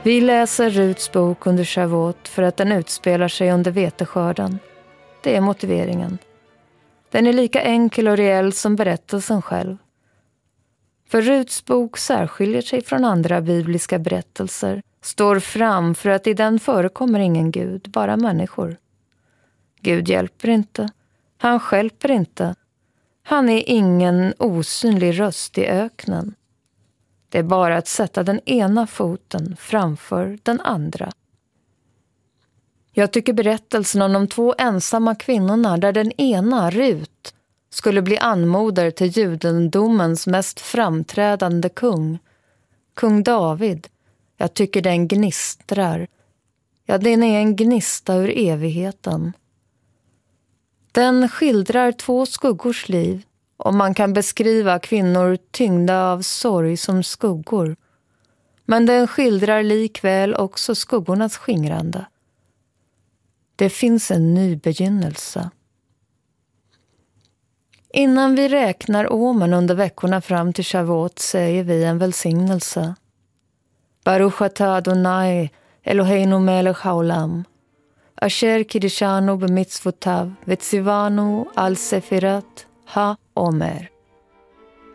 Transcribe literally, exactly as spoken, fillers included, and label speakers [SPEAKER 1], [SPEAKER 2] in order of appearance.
[SPEAKER 1] Vi läser Ruts bok under Shavuot för att den utspelar sig under veteskörden. Det är motiveringen. Den är lika enkel och reell som berättelsen själv. För Ruts bok särskiljer sig från andra bibliska berättelser, står fram för att i den förekommer ingen Gud, bara människor. Gud hjälper inte. Han stjälper inte. Han är ingen osynlig röst i öknen. Det är bara att sätta den ena foten framför den andra. Jag tycker berättelsen om de två ensamma kvinnorna där den ena, Rut, skulle bli anmoder till judendomens mest framträdande kung, kung David. Jag tycker den gnistrar. Ja, den är en gnista ur evigheten. Den skildrar två skuggors liv, och man kan beskriva kvinnor tyngda av sorg som skuggor. Men den skildrar likväl också skuggornas skingrande. Det finns en ny begynnelse. Innan vi räknar åmen under veckorna fram till Shavuot säger vi en välsignelse. Baruch atah Adonai Eloheinu melech haolam. Asher kiddushanu b'mitzvotav v'tzivanu al sefirat ha-omer.